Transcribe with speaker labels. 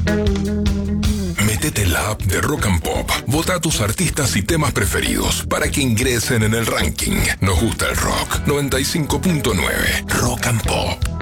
Speaker 1: Métete en la app de Rock and Pop. Vota a tus artistas y temas preferidos para que ingresen en el ranking. Nos gusta el rock. 95.9 Rock and Pop.